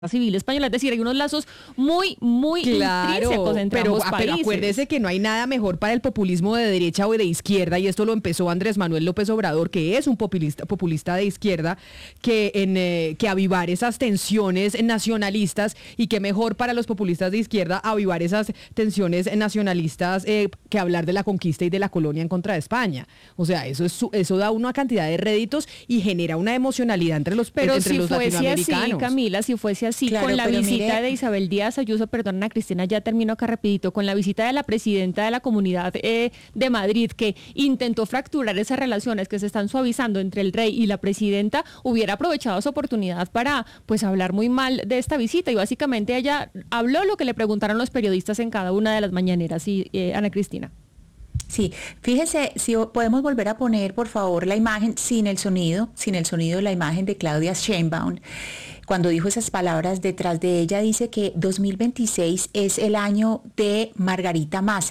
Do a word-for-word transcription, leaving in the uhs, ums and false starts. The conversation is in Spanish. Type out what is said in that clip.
civil española, es decir, hay unos lazos muy, muy claro, intrínsecos entre pero, ambos países. Pero acuérdese que no hay nada mejor para el populismo de derecha o de izquierda, y esto lo empezó Andrés Manuel López Obrador, que es un populista, populista de izquierda, que, en, eh, que avivar esas tensiones nacionalistas, y que mejor para los populistas de izquierda avivar esas tensiones nacionalistas eh, que hablar de la conquista y de la colonia en contra de España. O sea, eso, es, eso da una cantidad de réditos y genera una emocionalidad entre los, pero entre si los fuese latinoamericanos. así, Camila, si fuese así, Claro, con la pero visita mire, de Isabel Díaz Ayuso, perdón, Ana Cristina, ya termino acá rapidito, con la visita de la presidenta de la Comunidad eh, de Madrid, que intentó fracturar esas relaciones que se están suavizando entre el rey y la presidenta, hubiera aprovechado esa oportunidad para, pues, hablar muy mal de esta visita, y básicamente ella habló lo que le preguntaron los periodistas en cada una de las mañaneras. Y eh, Ana Cristina. Sí, fíjese, si podemos volver a poner, por favor, la imagen sin el sonido, sin el sonido de la imagen de Claudia Sheinbaum. Cuando dijo esas palabras, detrás de ella dice que dos mil veintiséis es el año de Margarita Massa.